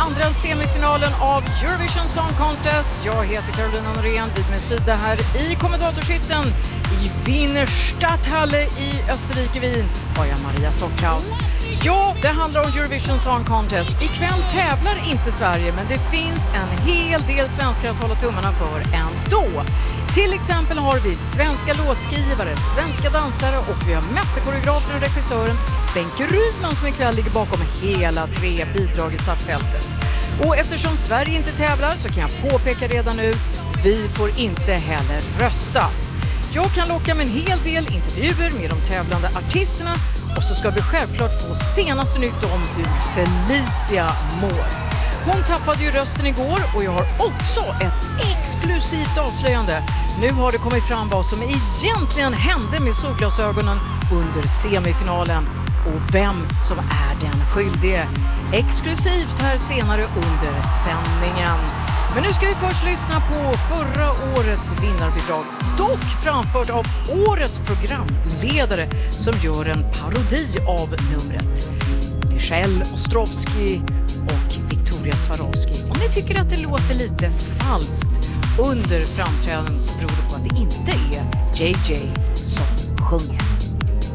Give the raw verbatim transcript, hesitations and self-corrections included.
andra semifinalen av Eurovision Song Contest. Jag heter Carolina Norén, vid min sida här i kommentatorshytten i Wiener Stadthalle i Österrike, Wien, har jag Maria Stockhaus. Ja, det handlar om Eurovision Song Contest. Ikväll tävlar inte Sverige, men det finns en hel del svenskar att hålla tummarna för ändå. Till exempel har vi svenska låtskrivare, svenska dansare och vi har mästerkoreografen och regissören Benke Rydman som ikväll ligger bakom hela tre bidrag i startfältet. Och eftersom Sverige inte tävlar så kan jag påpeka redan nu, vi får inte heller rösta. Jag kan locka med en hel del intervjuer med de tävlande artisterna och så ska vi självklart få senaste nytt om hur Felicia mår. Hon tappade ju rösten igår och jag har också ett exklusivt avslöjande. Nu har det kommit fram vad som egentligen hände med solglasögonen under semifinalen och vem som är den skyldige. Exklusivt här senare under sändningen. Men nu ska vi först lyssna på förra årets vinnarbidrag, dock framfört av årets programledare som gör en parodi av numret. Michelle Ostrovsky och Victoria Swarovski. Om ni tycker att det låter lite falskt under framträdandet så beror det på att det inte är J J som sjunger.